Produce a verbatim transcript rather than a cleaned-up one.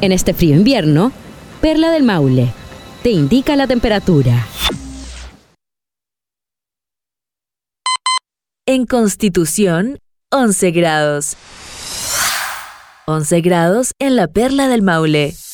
En este frío invierno, Perla del Maule te indica la temperatura. En Constitución, once grados. once grados en la Perla del Maule.